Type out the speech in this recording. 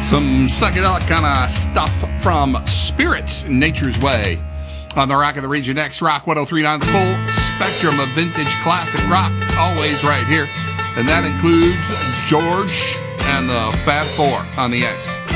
Some psychedelic kind of stuff from Spirits, Nature's Way. On the Rock of the Region X, Rock 103.9, the full spectrum of vintage classic rock, always right here. And that includes George and the Fab Four on the X.